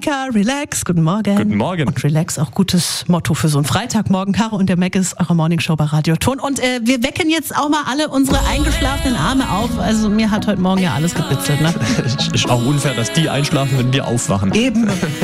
Mika, relax, guten Morgen. Guten Morgen. Und relax, auch gutes Motto für so einen Freitagmorgen. Caro und der Mac ist eure Morningshow bei Radio Ton. Und wir wecken jetzt auch mal alle unsere eingeschlafenen Arme auf. Also mir hat heute Morgen ja alles gebitzelt, ne? Ist auch unfair, dass die einschlafen, wenn wir aufwachen. Eben.